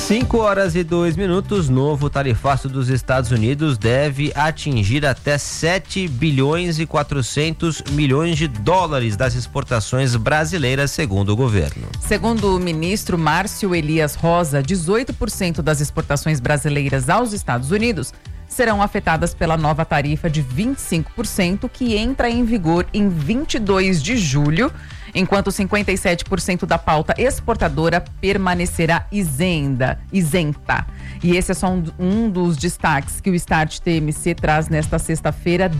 5h02. Novo tarifaço dos Estados Unidos deve atingir até 7 bilhões e 400 milhões de dólares das exportações brasileiras, segundo o governo. Segundo o ministro Márcio Elias Rosa, 18% das exportações brasileiras aos Estados Unidos serão afetadas pela nova tarifa de 25%, que entra em vigor em 22 de julho, enquanto 57% da pauta exportadora permanecerá isenta. E esse é só um dos destaques que o Start TMC traz nesta sexta-feira,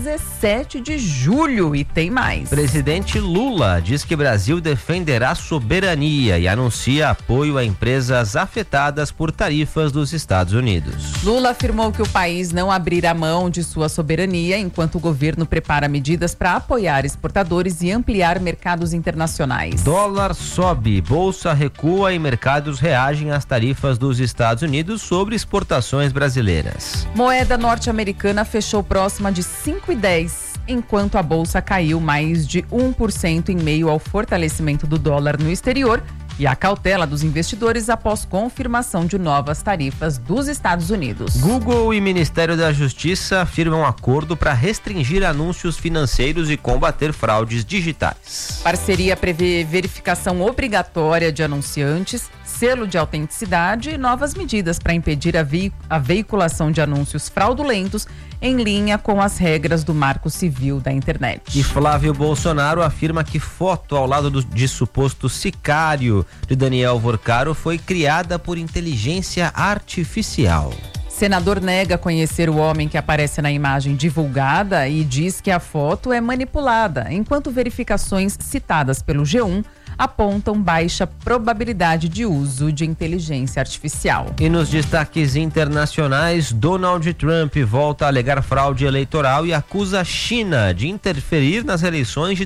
17 de julho. E tem mais. Presidente Lula diz que Brasil defenderá soberania e anuncia apoio a empresas afetadas por tarifas dos Estados Unidos. Lula afirmou que o país não abrirá mão de sua soberania enquanto o governo prepara medidas para apoiar exportadores e ampliar mercados internacionais. Dólar sobe, bolsa recua e mercados reagem às tarifas dos Estados Unidos sobre exportações brasileiras. Moeda norte-americana fechou próxima de 5,10, enquanto a bolsa caiu mais de 1% em meio ao fortalecimento do dólar no exterior e a cautela dos investidores após confirmação de novas tarifas dos Estados Unidos. Google e Ministério da Justiça firmam acordo para restringir anúncios financeiros e combater fraudes digitais. Parceria prevê verificação obrigatória de anunciantes, selo de autenticidade e novas medidas para impedir a veiculação de anúncios fraudulentos em linha com as regras do Marco Civil da Internet. E Flávio Bolsonaro afirma que foto ao lado de suposto sicário de Daniel Vorcaro foi criada por inteligência artificial. Senador nega conhecer o homem que aparece na imagem divulgada e diz que a foto é manipulada, enquanto verificações citadas pelo G1 apontam baixa probabilidade de uso de inteligência artificial. E nos destaques internacionais, Donald Trump volta a alegar fraude eleitoral e acusa a China de interferir nas eleições de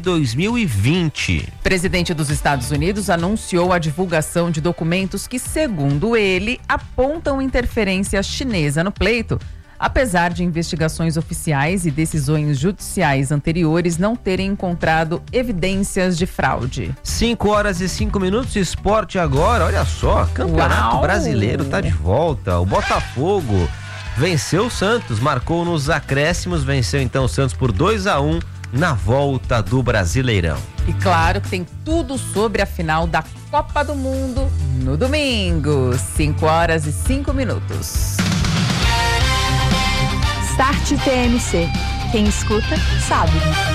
2020. O presidente dos Estados Unidos anunciou a divulgação de documentos que, segundo ele, apontam interferência chinesa no pleito, apesar de investigações oficiais e decisões judiciais anteriores não terem encontrado evidências de fraude. 5h05, esporte agora, olha só, Campeonato Brasileiro tá de volta. O Botafogo venceu o Santos, marcou nos acréscimos, venceu então o Santos por 2-1 na volta do Brasileirão. E claro que tem tudo sobre a final da Copa do Mundo no domingo, 5h05. Start TMC. Quem escuta, sabe.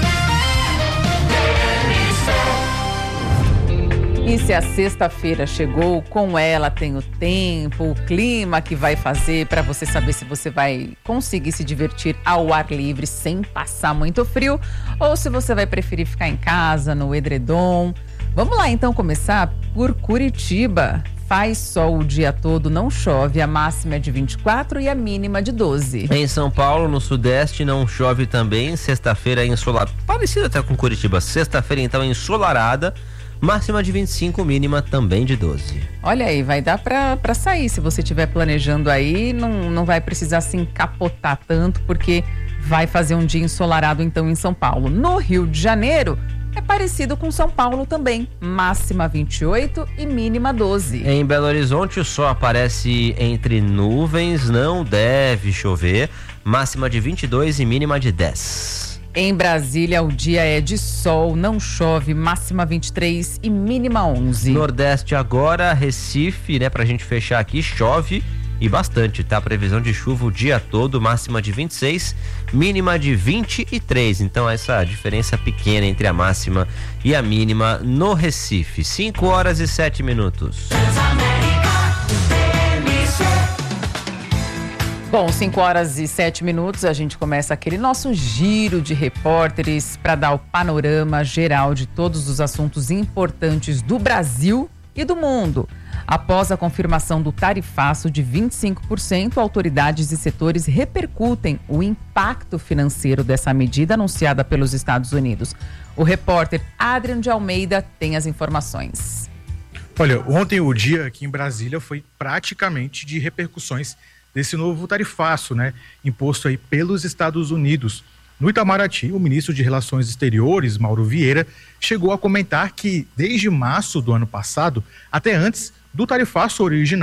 E se a sexta-feira chegou, com ela tem o tempo, o clima que vai fazer para você saber se você vai conseguir se divertir ao ar livre sem passar muito frio ou se você vai preferir ficar em casa, no edredom. Vamos lá então começar por Curitiba. Faz sol o dia todo, não chove, a máxima é de 24 e a mínima de 12. Em São Paulo, no Sudeste, não chove também, sexta-feira é ensolarada, parecido até com Curitiba, sexta-feira então é ensolarada, máxima de 25, mínima também de 12. Olha aí, vai dar pra sair, se você estiver planejando aí, não vai precisar se encapotar tanto, porque vai fazer um dia ensolarado então em São Paulo. No Rio de Janeiro, é parecido com São Paulo também, máxima 28 e mínima 12. Em Belo Horizonte o sol aparece entre nuvens, não deve chover, máxima de 22 e mínima de 10. Em Brasília o dia é de sol, não chove, máxima 23 e mínima 11. Nordeste agora, Recife, né, pra gente fechar aqui, chove e bastante, tá? Previsão de chuva o dia todo, máxima de 26, mínima de 23. Então essa diferença pequena entre a máxima e a mínima no Recife. 5h07. Bom, 5h07, a gente começa aquele nosso giro de repórteres para dar o panorama geral de todos os assuntos importantes do Brasil e do mundo. Após a confirmação do tarifaço de 25%, autoridades e setores repercutem o impacto financeiro dessa medida anunciada pelos Estados Unidos. O repórter Adrian de Almeida tem as informações. Olha, ontem o dia aqui em Brasília foi praticamente de repercussões desse novo tarifaço, né, imposto aí pelos Estados Unidos. No Itamaraty, o ministro de Relações Exteriores, Mauro Vieira, chegou a comentar que desde março do ano passado, até antes do tarifaço original,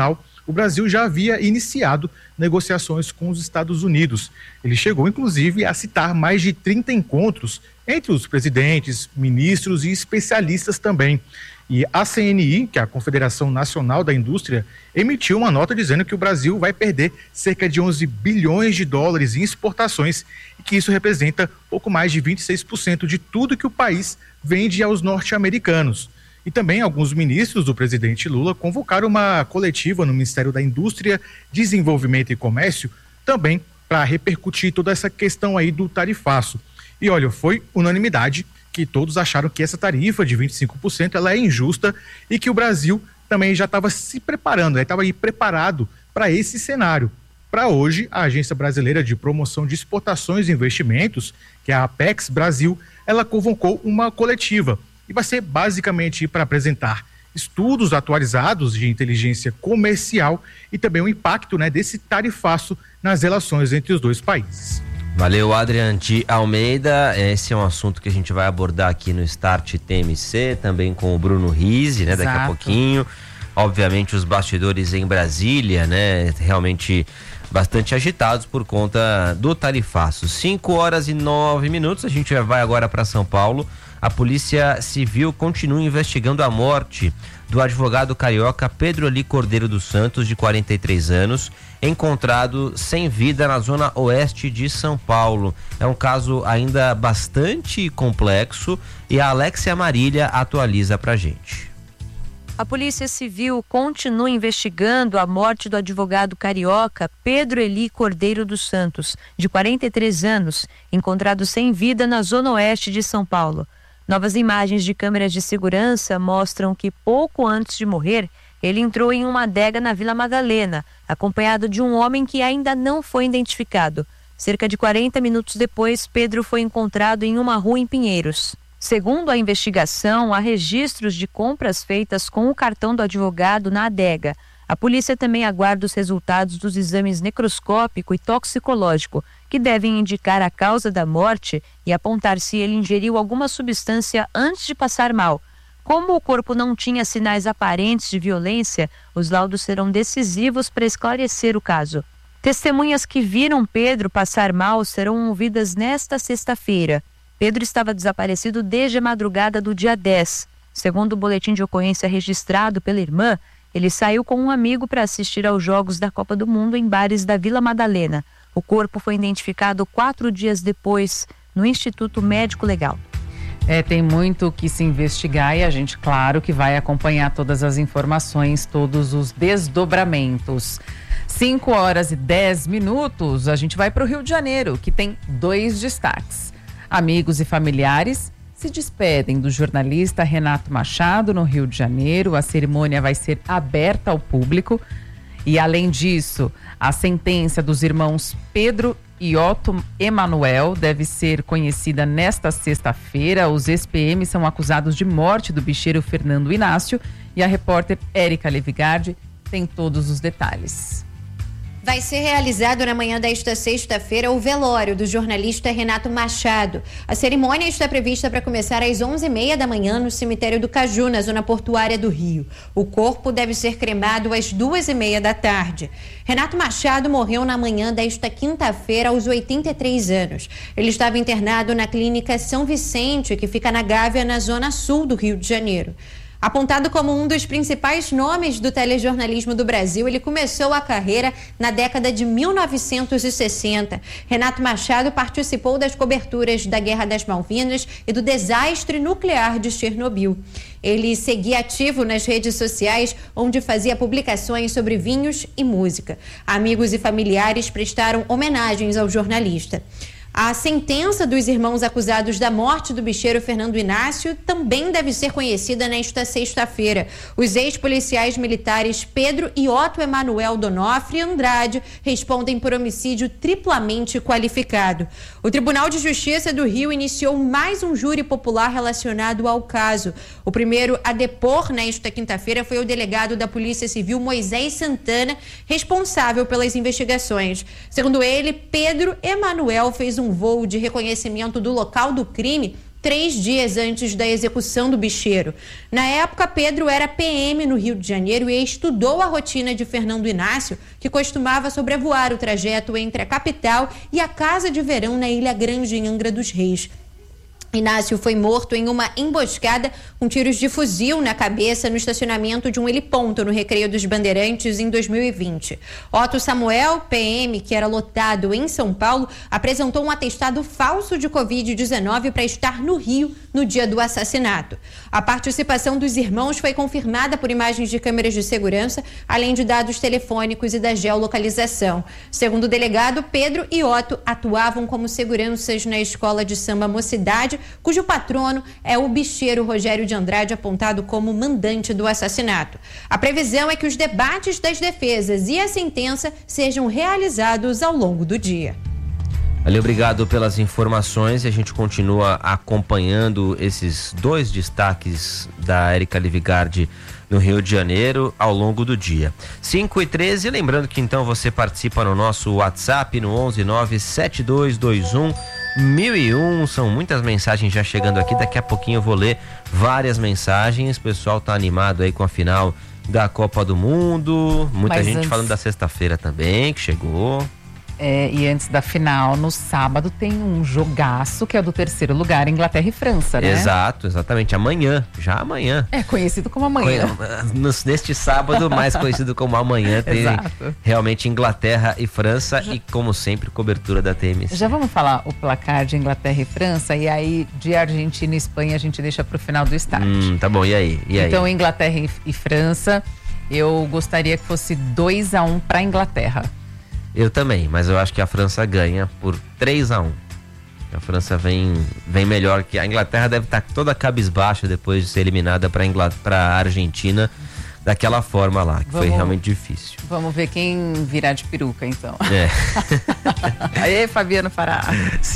o Brasil já havia iniciado negociações com os Estados Unidos. Ele chegou, inclusive, a citar mais de 30 encontros entre os presidentes, ministros e especialistas também. E a CNI, que é a Confederação Nacional da Indústria, emitiu uma nota dizendo que o Brasil vai perder cerca de 11 bilhões de dólares em exportações e que isso representa pouco mais de 26% de tudo que o país vende aos norte-americanos. E também alguns ministros do presidente Lula convocaram uma coletiva no Ministério da Indústria, Desenvolvimento e Comércio, também para repercutir toda essa questão aí do tarifaço. E olha, foi unanimidade que todos acharam que essa tarifa de 25% ela é injusta e que o Brasil também já estava se preparando, estava aí preparado para esse cenário. Para hoje, a Agência Brasileira de Promoção de Exportações e Investimentos, que é a Apex Brasil, ela convocou uma coletiva e vai ser basicamente para apresentar estudos atualizados de inteligência comercial e também o impacto, desse tarifaço nas relações entre os dois países. Valeu, Adrian de Almeida. Esse é um assunto que a gente vai abordar aqui no Start TMC, também com o Bruno Rizzi, daqui a pouquinho. Obviamente os bastidores em Brasília, realmente bastante agitados por conta do tarifaço. 5h09, a gente vai agora para São Paulo. A Polícia Civil continua investigando a morte do advogado carioca Pedro Eli Cordeiro dos Santos, de 43 anos, encontrado sem vida na zona oeste de São Paulo. É um caso ainda bastante complexo e a Alexia Marília atualiza pra gente. A Polícia Civil continua investigando a morte do advogado carioca Pedro Eli Cordeiro dos Santos, de 43 anos, encontrado sem vida na zona oeste de São Paulo. Novas imagens de câmeras de segurança mostram que pouco antes de morrer, ele entrou em uma adega na Vila Madalena, acompanhado de um homem que ainda não foi identificado. Cerca de 40 minutos depois, Pedro foi encontrado em uma rua em Pinheiros. Segundo a investigação, há registros de compras feitas com o cartão do advogado na adega. A polícia também aguarda os resultados dos exames necroscópico e toxicológico, que devem indicar a causa da morte e apontar se ele ingeriu alguma substância antes de passar mal. Como o corpo não tinha sinais aparentes de violência, os laudos serão decisivos para esclarecer o caso. Testemunhas que viram Pedro passar mal serão ouvidas nesta sexta-feira. Pedro estava desaparecido desde a madrugada do dia 10. Segundo o boletim de ocorrência registrado pela irmã, ele saiu com um amigo para assistir aos Jogos da Copa do Mundo em bares da Vila Madalena. O corpo foi identificado 4 dias depois no Instituto Médico Legal. Tem muito que se investigar e a gente, claro, que vai acompanhar todas as informações, todos os desdobramentos. 5h10, a gente vai para o Rio de Janeiro, que tem 2 destaques. Amigos e familiares se despedem do jornalista Renato Machado no Rio de Janeiro. A cerimônia vai ser aberta ao público. E, além disso, a sentença dos irmãos Pedro e Otto Emanuel deve ser conhecida nesta sexta-feira. Os ex-PM são acusados de morte do bicheiro Fernando Inácio e a repórter Érica Levigardi tem todos os detalhes. Vai ser realizado na manhã desta sexta-feira o velório do jornalista Renato Machado. A cerimônia está prevista para começar às 11h30 da manhã no cemitério do Caju, na zona portuária do Rio. O corpo deve ser cremado às 2h30 da tarde. Renato Machado morreu na manhã desta quinta-feira aos 83 anos. Ele estava internado na clínica São Vicente, que fica na Gávea, na zona sul do Rio de Janeiro. Apontado como um dos principais nomes do telejornalismo do Brasil, ele começou a carreira na década de 1960. Renato Machado participou das coberturas da Guerra das Malvinas e do desastre nuclear de Chernobyl. Ele seguia ativo nas redes sociais, onde fazia publicações sobre vinhos e música. Amigos e familiares prestaram homenagens ao jornalista. A sentença dos irmãos acusados da morte do bicheiro Fernando Inácio também deve ser conhecida nesta sexta-feira. Os ex-policiais militares Pedro e Otto Emanuel Donofre Andrade respondem por homicídio triplamente qualificado. O Tribunal de Justiça do Rio iniciou mais um júri popular relacionado ao caso. O primeiro a depor nesta quinta-feira foi o delegado da Polícia Civil Moisés Santana, responsável pelas investigações. Segundo ele, Pedro Emanuel fez um voo de reconhecimento do local do crime 3 dias antes da execução do bicheiro. Na época, Pedro era PM no Rio de Janeiro e estudou a rotina de Fernando Inácio, que costumava sobrevoar o trajeto entre a capital e a casa de verão na Ilha Grande, em Angra dos Reis. Inácio foi morto em uma emboscada com tiros de fuzil na cabeça no estacionamento de um heliponto no Recreio dos Bandeirantes em 2020. Otto Samuel, PM, que era lotado em São Paulo, apresentou um atestado falso de Covid-19 para estar no Rio no dia do assassinato. A participação dos irmãos foi confirmada por imagens de câmeras de segurança, além de dados telefônicos e da geolocalização. Segundo o delegado, Pedro e Otto atuavam como seguranças na escola de samba Mocidade, cujo patrono é o bicheiro Rogério de Andrade, apontado como mandante do assassinato. A previsão é que os debates das defesas e a sentença sejam realizados ao longo do dia. Ali, obrigado pelas informações, e a gente continua acompanhando esses 2 destaques da Érica Livigardi no Rio de Janeiro ao longo do dia. 5h13, lembrando que então você participa no nosso WhatsApp no 11972211001. São muitas mensagens já chegando aqui, daqui a pouquinho eu vou ler várias mensagens. O pessoal tá animado aí com a final da Copa do Mundo, muita gente falando da sexta-feira também, que chegou. E antes da final, no sábado, tem um jogaço que é o do 3º lugar, Inglaterra e França, né? Exato, exatamente. Amanhã, já amanhã. É conhecido como amanhã. Neste sábado, mais conhecido como amanhã, tem realmente Inglaterra e França e, como sempre, cobertura da TMC. Já vamos falar o placar de Inglaterra e França, e aí de Argentina e Espanha a gente deixa pro final do start. Tá bom, e aí? Então, Inglaterra e França, eu gostaria que fosse 2-1 pra Inglaterra. Eu também, mas eu acho que a França ganha por 3-1. A França vem melhor que a Inglaterra, deve estar toda cabisbaixa depois de ser eliminada para a Argentina daquela forma lá, que foi realmente difícil. Vamos ver quem virá de peruca, então. Aí, Fabiano Fará.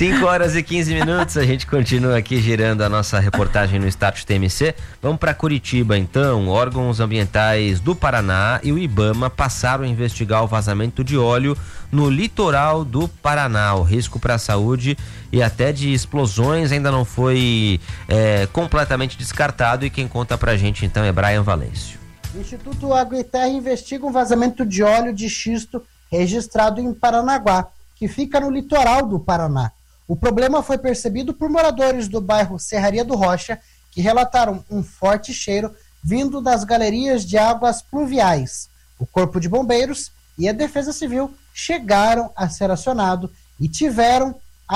5h15, a gente continua aqui girando a nossa reportagem no Start TMC. Vamos para Curitiba, então. Órgãos ambientais do Paraná e o IBAMA passaram a investigar o vazamento de óleo no litoral do Paraná. O risco para a saúde e até de explosões ainda não foi completamente descartado, e quem conta pra gente então é Brian Valêncio. O Instituto Água e Terra investiga um vazamento de óleo de xisto registrado em Paranaguá, que fica no litoral do Paraná. O problema foi percebido por moradores do bairro Serraria do Rocha, que relataram um forte cheiro vindo das galerias de águas pluviais. O Corpo de Bombeiros e a Defesa Civil chegaram a ser acionados e tiveram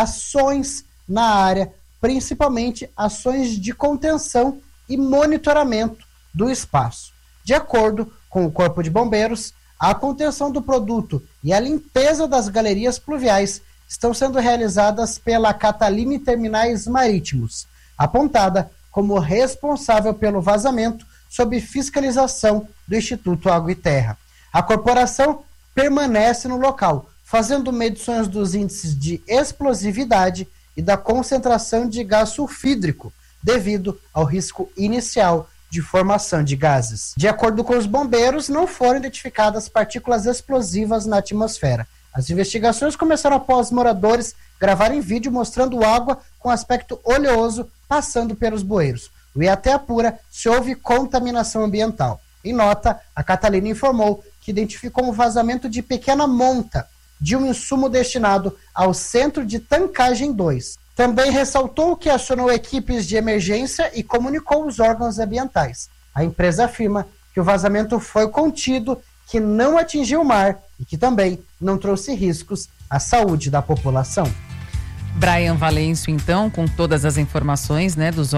ações na área, principalmente ações de contenção e monitoramento do espaço. De acordo com o Corpo de Bombeiros, a contenção do produto e a limpeza das galerias pluviais estão sendo realizadas pela Cataline Terminais Marítimos, apontada como responsável pelo vazamento sob fiscalização do Instituto Água e Terra. A corporação permanece no local, fazendo medições dos índices de explosividade e da concentração de gás sulfídrico, devido ao risco inicial de formação de gases. De acordo com os bombeiros, não foram identificadas partículas explosivas na atmosfera. As investigações começaram após moradores gravarem vídeo mostrando água com aspecto oleoso passando pelos bueiros. O IAT apura se houve contaminação ambiental. Em nota, a Catalina informou que identificou um vazamento de pequena monta de um insumo destinado ao Centro de Tancagem 2. Também ressaltou que acionou equipes de emergência e comunicou os órgãos ambientais. A empresa afirma que o vazamento foi contido, que não atingiu o mar e que também não trouxe riscos à saúde da população. Brian Valêncio, então, com todas as informações, né, dos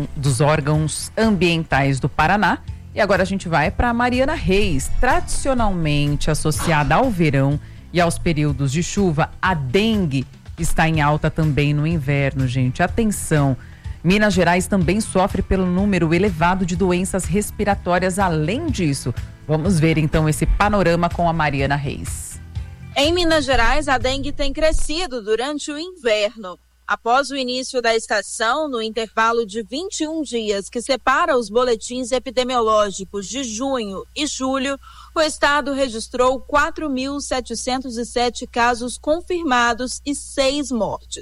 órgãos ambientais do Paraná. E agora a gente vai para Mariana Reis. Tradicionalmente associada ao verão e aos períodos de chuva, a dengue está em alta também no inverno, gente. Atenção! Minas Gerais também sofre pelo número elevado de doenças respiratórias. Além disso, vamos ver então esse panorama com a Mariana Reis. Em Minas Gerais, a dengue tem crescido durante o inverno. Após o início da estação, no intervalo de 21 dias que separa os boletins epidemiológicos de junho e julho, o estado registrou 4.707 casos confirmados e 6 mortes.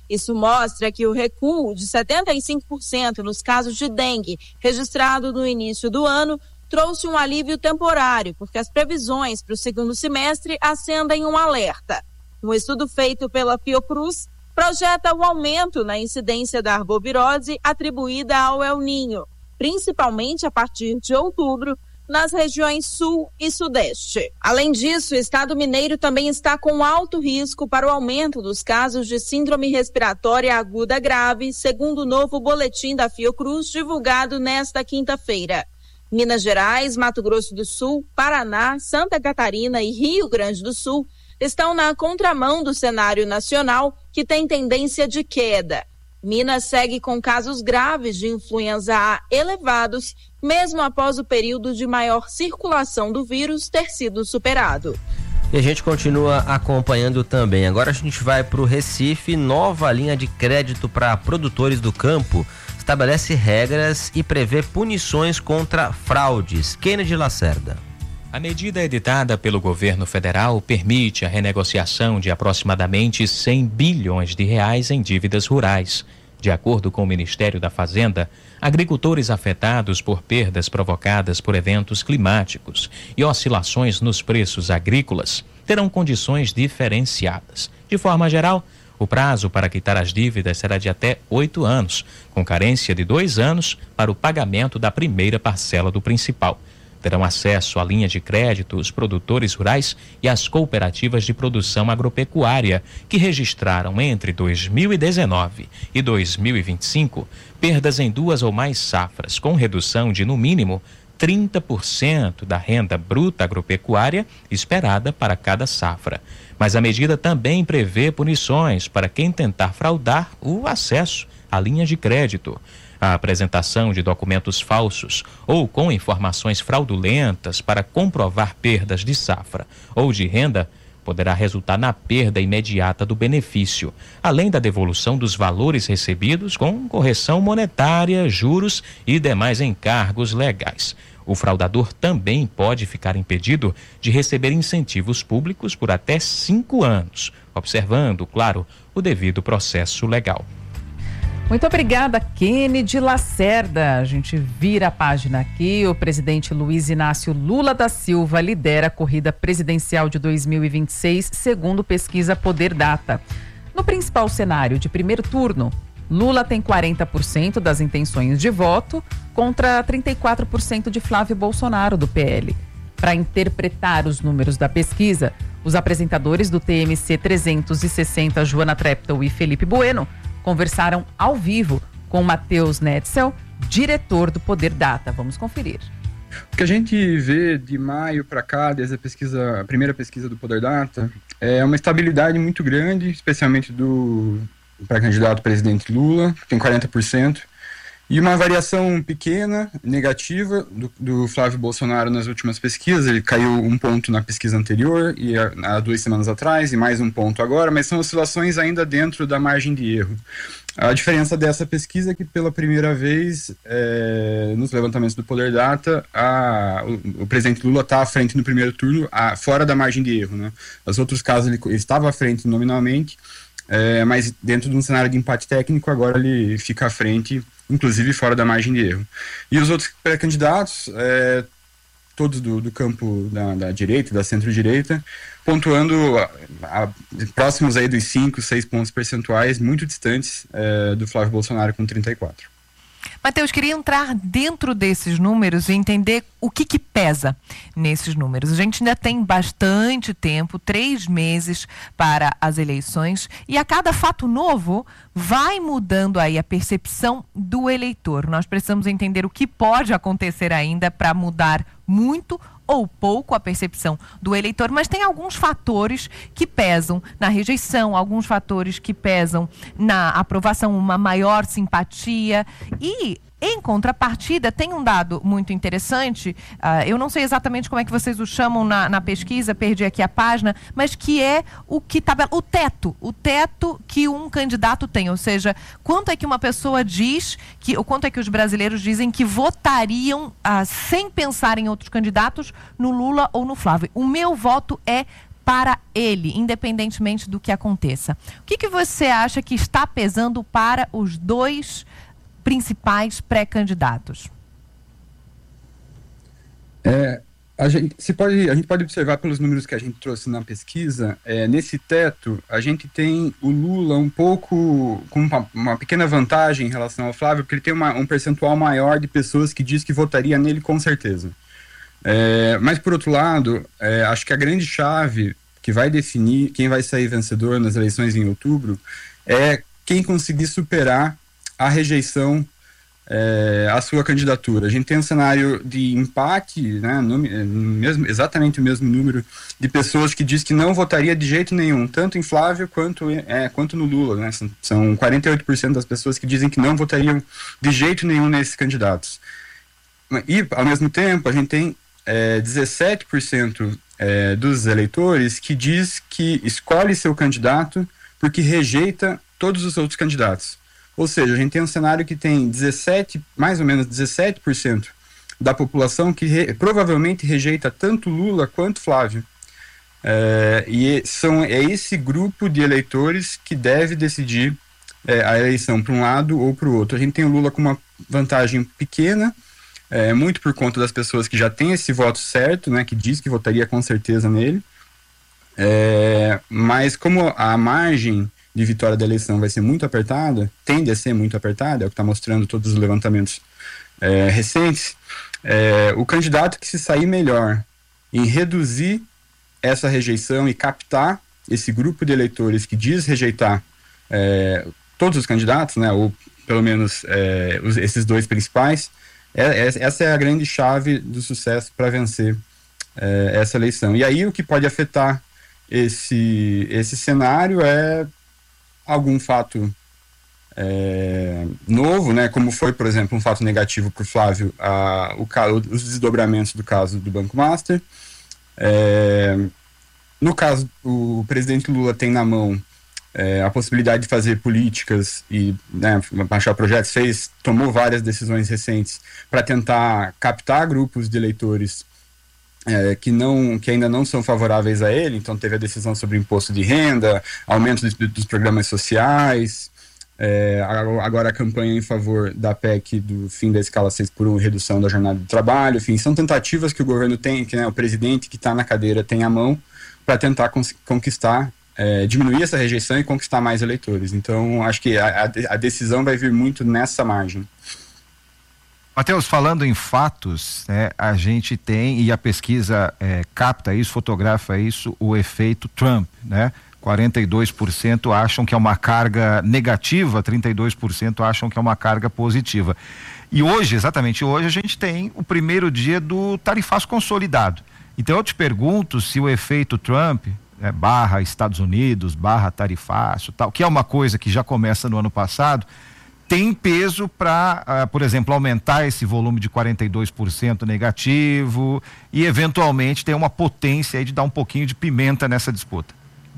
Isso mostra que o recuo de 75% nos casos de dengue registrado no início do ano trouxe um alívio temporário, porque as previsões para o segundo semestre acendem um alerta. Um estudo feito pela Fiocruz projeta o aumento na incidência da arbovirose atribuída ao El Niño, principalmente a partir de outubro, nas regiões sul e sudeste. Além disso, o estado mineiro também está com alto risco para o aumento dos casos de síndrome respiratória aguda grave, segundo o novo boletim da Fiocruz divulgado nesta quinta-feira. Minas Gerais, Mato Grosso do Sul, Paraná, Santa Catarina e Rio Grande do Sul estão na contramão do cenário nacional, que tem tendência de queda. Minas segue com casos graves de influenza A elevados, mesmo após o período de maior circulação do vírus ter sido superado. E a gente continua acompanhando também. Agora a gente vai para o Recife. Nova linha de crédito para produtores do campo estabelece regras e prevê punições contra fraudes. Kennedy Lacerda. A medida editada pelo governo federal permite a renegociação de aproximadamente 100 bilhões de reais em dívidas rurais. De acordo com o Ministério da Fazenda, agricultores afetados por perdas provocadas por eventos climáticos e oscilações nos preços agrícolas terão condições diferenciadas. De forma geral, o prazo para quitar as dívidas será de até 8 anos, com carência de 2 anos para o pagamento da primeira parcela do principal. Terão acesso à linha de crédito os produtores rurais e as cooperativas de produção agropecuária, que registraram entre 2019 e 2025 perdas em 2 ou mais safras, com redução de, no mínimo, 30% da renda bruta agropecuária esperada para cada safra. Mas a medida também prevê punições para quem tentar fraudar o acesso à linha de crédito. A apresentação de documentos falsos ou com informações fraudulentas para comprovar perdas de safra ou de renda poderá resultar na perda imediata do benefício, além da devolução dos valores recebidos com correção monetária, juros e demais encargos legais. O fraudador também pode ficar impedido de receber incentivos públicos por até 5 anos, observando, claro, o devido processo legal. Muito obrigada, Kennedy Lacerda. A gente vira a página aqui. O presidente Luiz Inácio Lula da Silva lidera a corrida presidencial de 2026, segundo pesquisa Poder Data. No principal cenário de primeiro turno, Lula tem 40% das intenções de voto contra 34% de Flávio Bolsonaro, do PL. Para interpretar os números da pesquisa, os apresentadores do TMC 360, Joana Treptow e Felipe Bueno, conversaram ao vivo com Matheus Netzel, diretor do Poder Data. Vamos conferir. O que a gente vê de maio para cá, desde a primeira pesquisa do Poder Data, é uma estabilidade muito grande, especialmente do pré-candidato presidente Lula, que tem 40%, e uma variação pequena, negativa, do Flávio Bolsonaro nas últimas pesquisas. Ele caiu 1 ponto na pesquisa anterior, e há 2 semanas atrás, e mais 1 ponto agora, mas são oscilações ainda dentro da margem de erro. A diferença dessa pesquisa é que, pela primeira vez, nos levantamentos do Poder Data, o presidente Lula está à frente no primeiro turno, fora da margem de erro, né? Nos outros casos, ele estava à frente nominalmente, mas dentro de um cenário de empate técnico, agora ele fica à frente, inclusive fora da margem de erro. E os outros pré-candidatos, todos do campo da direita, da centro-direita, pontuando próximos aí dos 5, 6 pontos percentuais, muito distantes do Flávio Bolsonaro, com 34. Matheus, queria entrar dentro desses números e entender o que pesa nesses números. A gente ainda tem bastante tempo, 3 meses para as eleições, e a cada fato novo vai mudando aí a percepção do eleitor. Nós precisamos entender o que pode acontecer ainda para mudar muito ou pouco a percepção do eleitor, mas tem alguns fatores que pesam na rejeição, alguns fatores que pesam na aprovação, uma maior simpatia. E, em contrapartida, tem um dado muito interessante, eu não sei exatamente como é que vocês o chamam na pesquisa, perdi aqui a página, mas que é o teto que um candidato tem, ou seja, quanto é que uma pessoa diz, ou quanto é que os brasileiros dizem que votariam sem pensar em outros candidatos, no Lula ou no Flávio. O meu voto é para ele, independentemente do que aconteça. O que você acha que está pesando para os dois principais pré-candidatos? A gente pode observar pelos números que a gente trouxe na pesquisa, nesse teto, a gente tem o Lula um pouco com uma pequena vantagem em relação ao Flávio, porque ele tem um percentual maior de pessoas que diz que votaria nele com certeza. Mas, por outro lado, acho que a grande chave que vai definir quem vai sair vencedor nas eleições em outubro é quem conseguir superar a rejeição à sua candidatura. A gente tem um cenário de empate, né, exatamente o mesmo número de pessoas que diz que não votaria de jeito nenhum, tanto em Flávio quanto no Lula, né? São 48% das pessoas que dizem que não votariam de jeito nenhum nesses candidatos. E, ao mesmo tempo, a gente tem 17% dos eleitores que diz que escolhe seu candidato porque rejeita todos os outros candidatos. Ou seja, a gente tem um cenário que tem mais ou menos 17% da população que provavelmente rejeita tanto Lula quanto Flávio. E é esse grupo de eleitores que deve decidir a eleição para um lado ou para o outro. A gente tem o Lula com uma vantagem pequena, muito por conta das pessoas que já têm esse voto certo, né, que diz que votaria com certeza nele. Mas como a margem de vitória da eleição vai ser muito apertada, tende a ser muito apertada, é o que está mostrando todos os levantamentos recentes, o candidato que se sair melhor em reduzir essa rejeição e captar esse grupo de eleitores que diz rejeitar todos os candidatos, né, ou pelo menos esses dois principais, essa é a grande chave do sucesso para vencer essa eleição. E aí o que pode afetar esse cenário é algum fato novo, né, como foi, por exemplo, um fato negativo para o Flávio, os desdobramentos do caso do Banco Master. No caso, o presidente Lula tem na mão a possibilidade de fazer políticas e, né, baixar projetos, tomou várias decisões recentes para tentar captar grupos de eleitores que ainda não são favoráveis a ele. Então teve a decisão sobre imposto de renda, aumento dos programas sociais, agora a campanha em favor da PEC do fim da escala 6x1, redução da jornada de trabalho. Enfim, são tentativas que o governo tem, que, né, o presidente que está na cadeira tem à mão para tentar conquistar, diminuir essa rejeição e conquistar mais eleitores. Então acho que a decisão vai vir muito nessa margem. Mateus, falando em fatos, né, a gente tem, e a pesquisa capta isso, fotografa isso, o efeito Trump, né? 42% acham que é uma carga negativa, 32% acham que é uma carga positiva. E hoje, exatamente hoje, a gente tem o primeiro dia do tarifaço consolidado. Então eu te pergunto se o efeito Trump, barra Estados Unidos, barra tarifaço, tal, que é uma coisa que já começa no ano passado, tem peso para, por exemplo, aumentar esse volume de 42% negativo e eventualmente ter uma potência aí de dar um pouquinho de pimenta nessa disputa.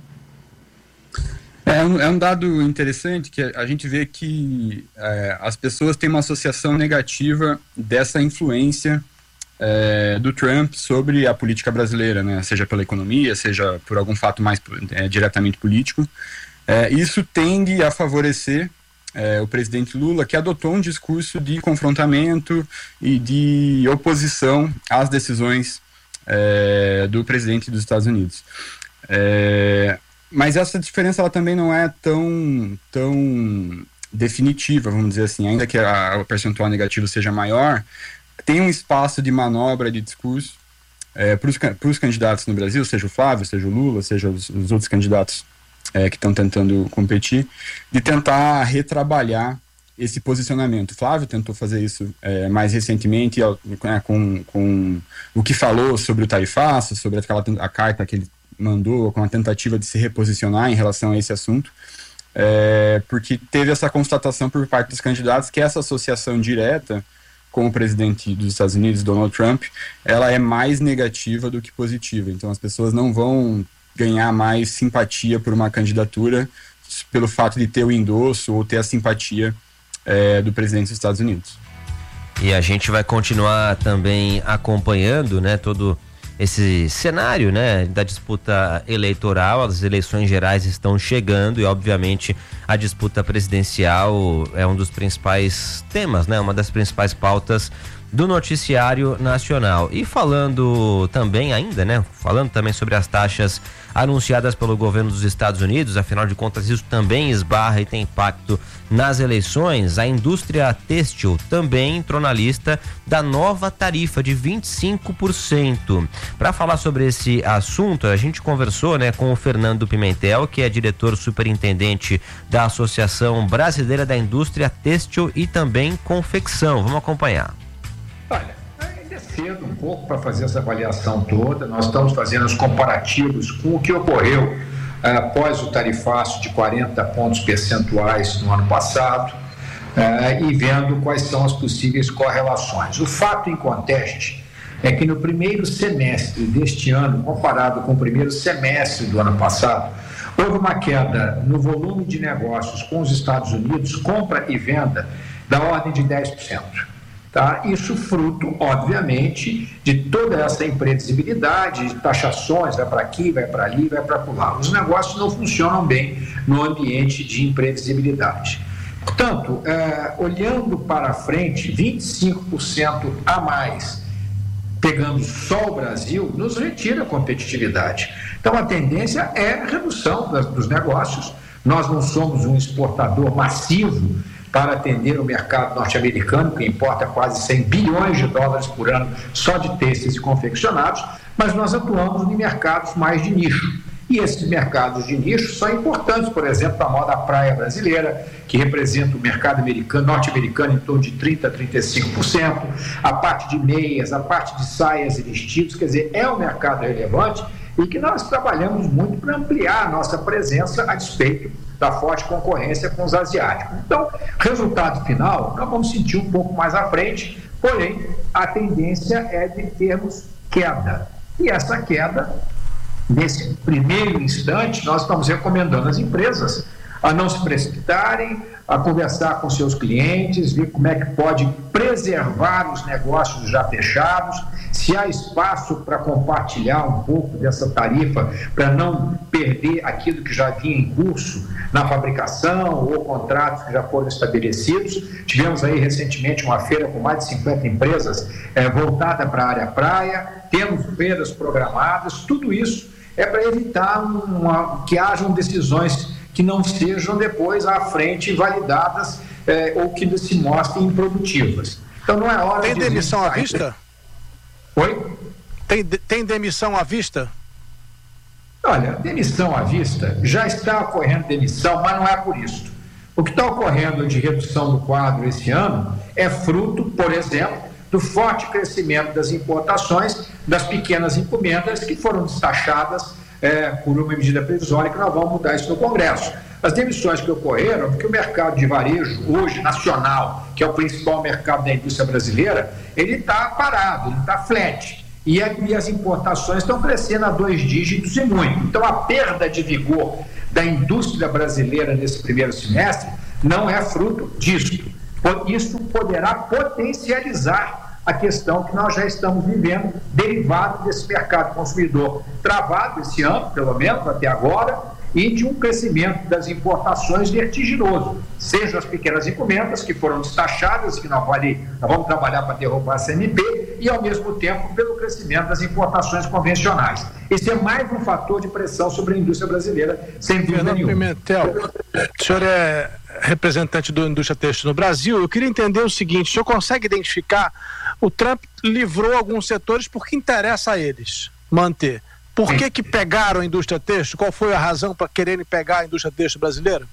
É um dado interessante que a gente vê que as pessoas têm uma associação negativa dessa influência do Trump sobre a política brasileira, né? Seja pela economia, seja por algum fato mais diretamente político. Isso tende a favorecer o presidente Lula, que adotou um discurso de confrontamento e de oposição às decisões do presidente dos Estados Unidos. Mas essa diferença ela também não é tão definitiva, vamos dizer assim. Ainda que o percentual negativo seja maior, tem um espaço de manobra de discurso para os candidatos no Brasil, seja o Flávio, seja o Lula, seja os outros candidatos que estão tentando competir, de tentar retrabalhar esse posicionamento. O Flávio tentou fazer isso mais recentemente, com o que falou sobre o tarifaço, sobre a carta que ele mandou, com a tentativa de se reposicionar em relação a esse assunto, porque teve essa constatação por parte dos candidatos que essa associação direta com o presidente dos Estados Unidos, Donald Trump, ela é mais negativa do que positiva. Então as pessoas não vão ganhar mais simpatia por uma candidatura pelo fato de ter o endosso ou ter a simpatia do presidente dos Estados Unidos. E a gente vai continuar também acompanhando, né, todo esse cenário, né, da disputa eleitoral. As eleições gerais estão chegando e, obviamente, a disputa presidencial é um dos principais temas, né, uma das principais pautas do noticiário nacional. E falando também sobre as taxas anunciadas pelo governo dos Estados Unidos, afinal de contas isso também esbarra e tem impacto nas eleições. A indústria têxtil também entrou na lista da nova tarifa de 25%. Para falar sobre esse assunto, a gente conversou, né, com o Fernando Pimentel, que é diretor superintendente da Associação Brasileira da Indústria Têxtil e também Confecção. Vamos acompanhar. Olha, ainda é cedo um pouco para fazer essa avaliação toda. Nós estamos fazendo os comparativos com o que ocorreu após o tarifaço de 40 pontos percentuais no ano passado e vendo quais são as possíveis correlações. O fato em conteste é que no primeiro semestre deste ano, comparado com o primeiro semestre do ano passado, houve uma queda no volume de negócios com os Estados Unidos, compra e venda, da ordem de 10%. Tá? Isso fruto, obviamente, de toda essa imprevisibilidade, de taxações, vai para aqui, vai para ali, vai para lá. Os negócios não funcionam bem no ambiente de imprevisibilidade. Portanto, olhando para frente, 25% a mais, pegando só o Brasil, nos retira a competitividade. Então, a tendência é a redução dos negócios. Nós não somos um exportador massivo para atender o mercado norte-americano, que importa quase 100 bilhões de dólares por ano só de têxteis e confeccionados, mas nós atuamos em mercados mais de nicho. E esses mercados de nicho são importantes, por exemplo, para a moda praia brasileira, que representa o mercado norte-americano em torno de 30% a 35%, a parte de meias, a parte de saias e vestidos, quer dizer, é um mercado relevante e que nós trabalhamos muito para ampliar a nossa presença a despeito da forte concorrência com os asiáticos. Então, resultado final, nós vamos sentir um pouco mais à frente, porém, a tendência é de termos queda. E essa queda, nesse primeiro instante, nós estamos recomendando às empresas a não se precipitarem, a conversar com seus clientes, ver como é que pode preservar os negócios já fechados, se há espaço para compartilhar um pouco dessa tarifa, para não perder aquilo que já vinha em curso na fabricação ou contratos que já foram estabelecidos. Tivemos aí recentemente uma feira com mais de 50 empresas voltada para a área praia, temos feiras programadas, tudo isso é para evitar que hajam decisões que não sejam depois à frente validadas ou que se mostrem improdutivas. Então não é hora de... Tem demissão à vista? Oi? Tem demissão à vista? Olha, demissão à vista, já está ocorrendo demissão, mas não é por isso. O que está ocorrendo de redução do quadro esse ano é fruto, por exemplo, do forte crescimento das importações, das pequenas encomendas que foram destachadas por uma medida previsória, que nós vamos mudar isso no Congresso. As demissões que ocorreram, porque o mercado de varejo, hoje, nacional, que é o principal mercado da indústria brasileira, ele está parado, ele está flat. E as importações estão crescendo a 2 dígitos e muito. Então, a perda de vigor da indústria brasileira nesse primeiro semestre não é fruto disso. Isso poderá potencializar a questão que nós já estamos vivendo, derivado desse mercado consumidor travado esse ano, pelo menos até agora, e de um crescimento das importações vertiginoso, seja as pequenas encomendas que foram destachadas, que nós vamos trabalhar para derrubar a CNP, e ao mesmo tempo pelo crescimento das importações convencionais. Esse é mais um fator de pressão sobre a indústria brasileira, sem dúvida nenhuma. Pimentel, o senhor é representante da indústria têxtil no Brasil. Eu queria entender o seguinte: o senhor consegue identificar, o Trump livrou alguns setores porque interessa a eles manter. Por que pegaram a indústria têxtil? Qual foi a razão para quererem pegar a indústria têxtil brasileira?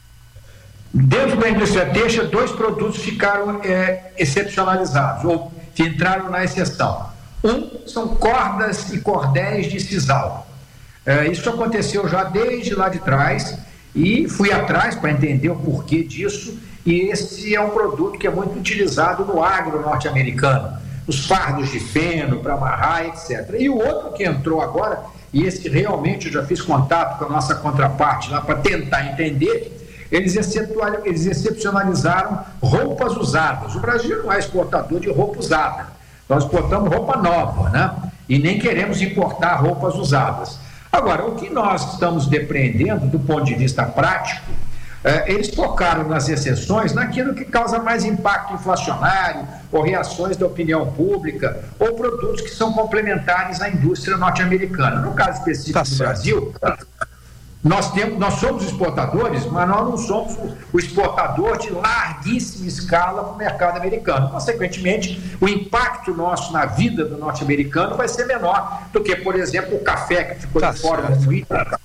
Dentro da indústria têxtil, 2 produtos ficaram excepcionalizados, ou que entraram na exceção. Um são cordas e cordéis de sisal. Isso aconteceu já desde lá de trás, e fui atrás para entender o porquê disso, e esse é um produto que é muito utilizado no agro norte-americano, os fardos de feno para amarrar, etc. E o outro que entrou agora, e esse realmente eu já fiz contato com a nossa contraparte lá para tentar entender, eles excepcionalizaram roupas usadas. O Brasil não é exportador de roupa usada, nós exportamos roupa nova, né? e nem queremos importar roupas usadas. Agora, o que nós estamos depreendendo do ponto de vista prático, eles focaram nas exceções naquilo que causa mais impacto inflacionário, ou reações da opinião pública, ou produtos que são complementares à indústria norte-americana. No caso específico do Brasil, nós somos exportadores, mas nós não somos o exportador de larguíssima escala para o mercado americano. Consequentemente, o impacto nosso na vida do norte-americano vai ser menor do que, por exemplo, o café que ficou de fora do Twitter.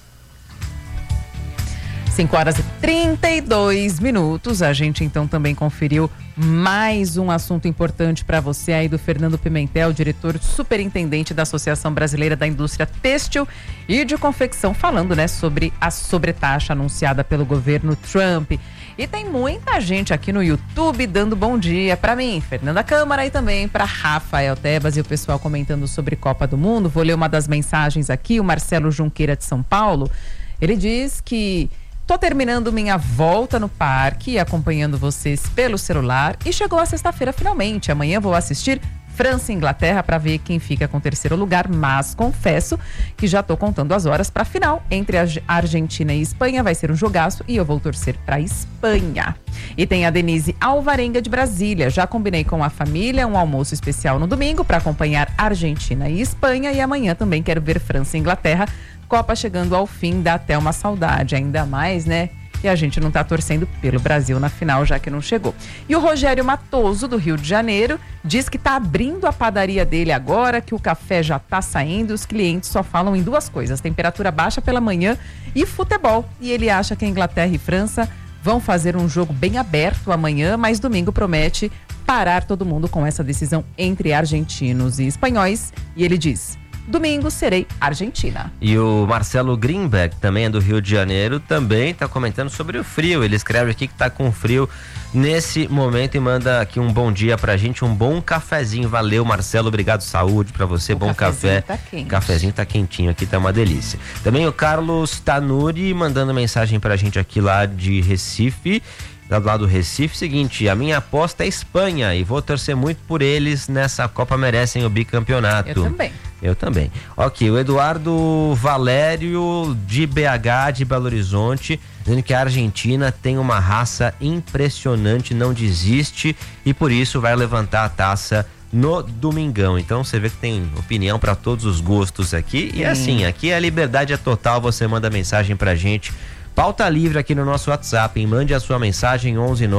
5h32. A gente então também conferiu mais um assunto importante para você aí do Fernando Pimentel, diretor superintendente da Associação Brasileira da Indústria Têxtil e de Confecção, falando, né, sobre a sobretaxa anunciada pelo governo Trump. E tem muita gente aqui no YouTube dando bom dia para mim, Fernanda Câmara, e também para Rafael Tebas e o pessoal comentando sobre Copa do Mundo. Vou ler uma das mensagens aqui, o Marcelo Junqueira de São Paulo. Ele diz que: tô terminando minha volta no parque, acompanhando vocês pelo celular, e chegou a sexta-feira finalmente. Amanhã vou assistir França e Inglaterra para ver quem fica com o terceiro lugar, mas confesso que já tô contando as horas para a final entre a Argentina e Espanha. Vai ser um jogaço e eu vou torcer para Espanha. E tem a Denise Alvarenga de Brasília. Já combinei com a família um almoço especial no domingo para acompanhar Argentina e Espanha, e amanhã também quero ver França e Inglaterra. Copa chegando ao fim, dá até uma saudade, ainda mais, né? E a gente não tá torcendo pelo Brasil na final, já que não chegou. E o Rogério Matoso, do Rio de Janeiro, diz que tá abrindo a padaria dele agora, que o café já tá saindo, os clientes só falam em duas coisas: temperatura baixa pela manhã e futebol. E ele acha que a Inglaterra e França vão fazer um jogo bem aberto amanhã, mas domingo promete parar todo mundo com essa decisão entre argentinos e espanhóis. E ele diz: domingo serei Argentina. E o Marcelo Greenberg, também é do Rio de Janeiro, também está comentando sobre o frio. Ele escreve aqui que está com frio nesse momento e manda aqui um bom dia pra gente, um bom cafezinho. Valeu, Marcelo, obrigado, saúde pra você, bom café. Tá quente. Cafezinho tá quentinho aqui, tá uma delícia. Também o Carlos Tanuri mandando mensagem pra gente aqui lá de Recife. Lá do Recife, seguinte: a minha aposta é Espanha e vou torcer muito por eles nessa Copa, merecem o bicampeonato. Eu também. Ok, o Eduardo Valério de BH, de Belo Horizonte, dizendo que a Argentina tem uma raça impressionante, não desiste e por isso vai levantar a taça no domingão. Então você vê que tem opinião para todos os gostos aqui. E assim, aqui a liberdade é total, você manda mensagem pra gente. Pauta livre aqui no nosso WhatsApp, hein? Mande a sua mensagem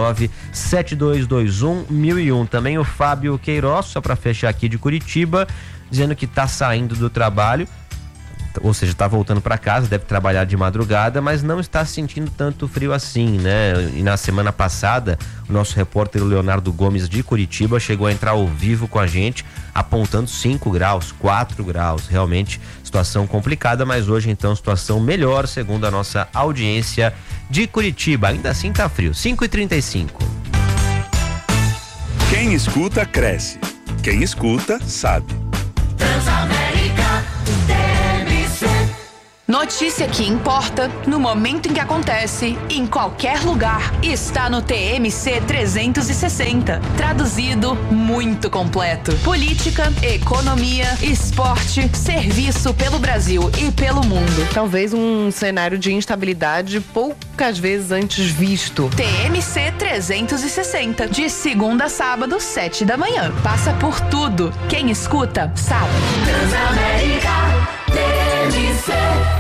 119-7221-1001. Também o Fábio Queiroz, só para fechar aqui, de Curitiba, dizendo que tá saindo do trabalho, ou seja, tá voltando para casa, deve trabalhar de madrugada, mas não está sentindo tanto frio assim, né? E na semana passada, o nosso repórter Leonardo Gomes de Curitiba chegou a entrar ao vivo com a gente, apontando 5 graus, 4 graus, realmente situação complicada, mas hoje então situação melhor, segundo a nossa audiência de Curitiba. Ainda assim tá frio. 5h35. Quem escuta, cresce. Quem escuta, sabe. Transamérica TMC. Notícia que importa no momento em que acontece, em qualquer lugar, está no TMC 360. Traduzido, muito completo. Política, economia, esporte, serviço pelo Brasil e pelo mundo. Talvez um cenário de instabilidade poucas vezes antes visto. TMC 360, de segunda a sábado, 7 da manhã. Passa por tudo. Quem escuta, sabe. Transamérica TMC.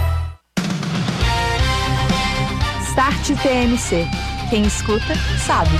Start TMC. Quem escuta, sabe.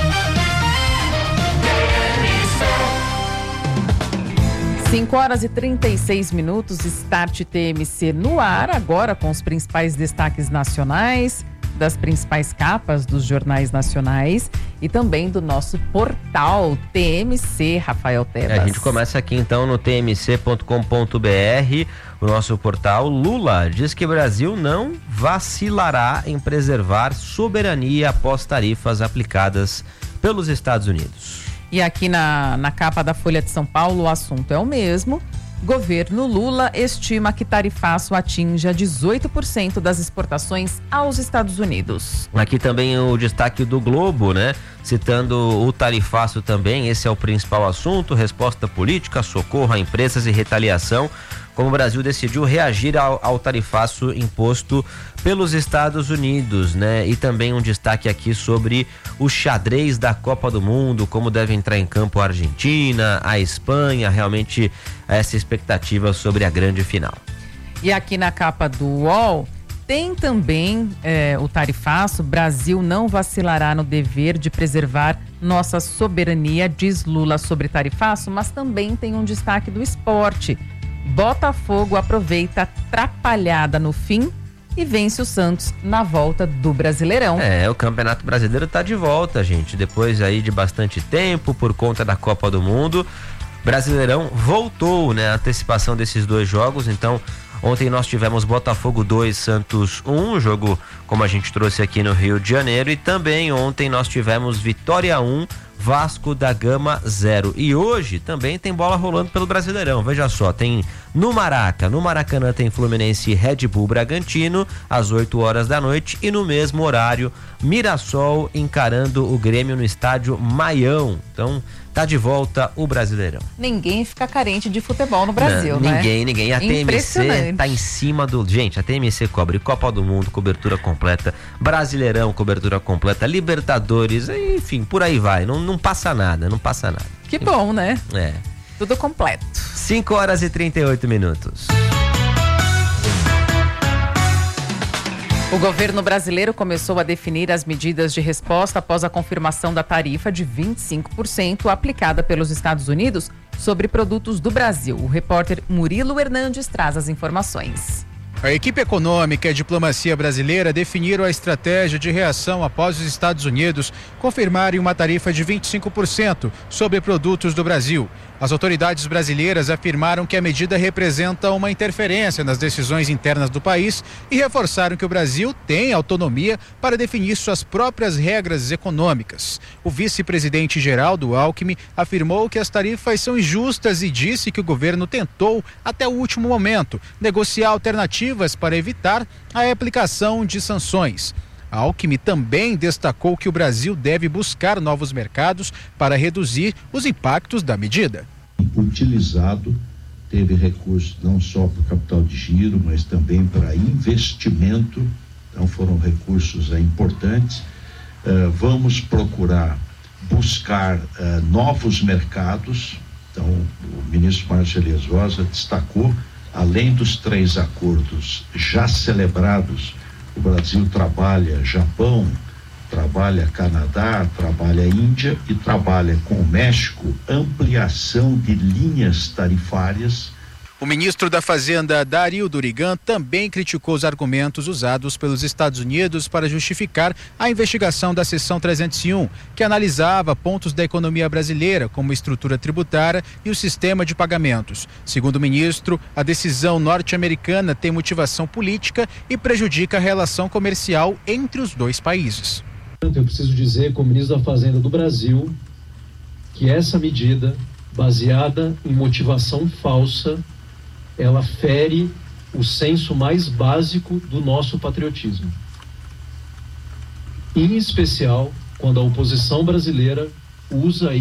5h36, Start TMC no ar, agora com os principais destaques nacionais, das principais capas dos jornais nacionais e também do nosso portal TMC, Rafael Tebas. A gente começa aqui então no tmc.com.br, o nosso portal. Lula diz que o Brasil não vacilará em preservar soberania após tarifas aplicadas pelos Estados Unidos. E aqui na capa da Folha de São Paulo o assunto é o mesmo. Governo Lula estima que tarifaço atinja 18% das exportações aos Estados Unidos. Aqui também o destaque do Globo, né? citando o tarifaço também, esse é o principal assunto, resposta política, socorro a empresas e retaliação, como o Brasil decidiu reagir ao tarifaço imposto pelos Estados Unidos, né? E também um destaque aqui sobre o xadrez da Copa do Mundo, como deve entrar em campo a Argentina, a Espanha, realmente essa expectativa sobre a grande final. E aqui na capa do UOL tem também o tarifaço. Brasil não vacilará no dever de preservar nossa soberania, diz Lula sobre tarifaço, mas também tem um destaque do esporte. Botafogo aproveita a atrapalhada no fim e vence o Santos na volta do Brasileirão. O Campeonato Brasileiro tá de volta, gente. Depois aí de bastante tempo, por conta da Copa do Mundo, Brasileirão voltou, né? A antecipação desses 2 jogos, então ontem nós tivemos Botafogo 2, Santos 1, jogo como a gente trouxe aqui no Rio de Janeiro, e também ontem nós tivemos Vitória 1, Vasco da Gama 0. E hoje também tem bola rolando pelo Brasileirão, veja só, tem no Maracanã tem Fluminense e Red Bull Bragantino às 8 horas da noite, e no mesmo horário Mirassol encarando o Grêmio no estádio Maião. Então tá de volta o Brasileirão. Ninguém fica carente de futebol no Brasil, não, né? Ninguém. A TMC tá em cima do... Gente, a TMC cobre Copa do Mundo, cobertura completa, Brasileirão, cobertura completa, Libertadores, enfim, por aí vai. Não passa nada. Que bom, né? É. Tudo completo. 5 horas e 38 minutos. O governo brasileiro começou a definir as medidas de resposta após a confirmação da tarifa de 25% aplicada pelos Estados Unidos sobre produtos do Brasil. O repórter Murilo Hernandes traz as informações. A equipe econômica e a diplomacia brasileira definiram a estratégia de reação após os Estados Unidos confirmarem uma tarifa de 25% sobre produtos do Brasil. As autoridades brasileiras afirmaram que a medida representa uma interferência nas decisões internas do país e reforçaram que o Brasil tem autonomia para definir suas próprias regras econômicas. O vice-presidente Geraldo Alckmin afirmou que as tarifas são injustas e disse que o governo tentou, até o último momento, negociar alternativas para evitar a aplicação de sanções. Alckmin também destacou que o Brasil deve buscar novos mercados para reduzir os impactos da medida. Utilizado, teve recursos não só para o capital de giro, mas também para investimento, então foram recursos importantes. Vamos procurar buscar novos mercados, então o ministro Márcio Elias Rosa destacou, além dos 3 acordos já celebrados, o Brasil trabalha Japão, trabalha Canadá, trabalha Índia e trabalha com o México ampliação de linhas tarifárias. O ministro da Fazenda, Dario Durigan, também criticou os argumentos usados pelos Estados Unidos para justificar a investigação da seção 301, que analisava pontos da economia brasileira, como estrutura tributária e o sistema de pagamentos. Segundo o ministro, a decisão norte-americana tem motivação política e prejudica a relação comercial entre os 2 países. Eu preciso dizer, como ministro da Fazenda do Brasil, que essa medida, baseada em motivação falsa, ela fere o senso mais básico do nosso patriotismo. Em especial, quando a oposição brasileira usa